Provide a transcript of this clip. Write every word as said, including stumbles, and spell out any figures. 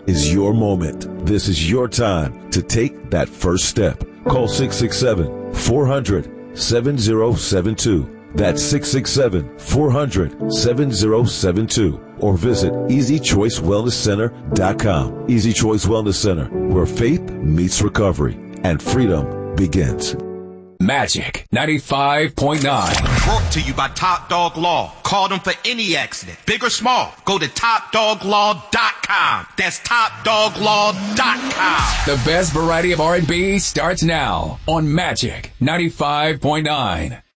is your moment. This is your time to take that first step. Call six six seven, four hundred, seven zero seven two. That's six six seven, four hundred, seven zero seven two. Or visit easy choice wellness center dot com. Easy Choice Wellness Center, where faith meets recovery and freedom begins. Magic ninety-five point nine. Brought to you by Top Dog Law. Call them for any accident, big or small. Go to top dog law dot com. That's top dog law dot com. The best variety of R and B starts now on Magic ninety-five point nine.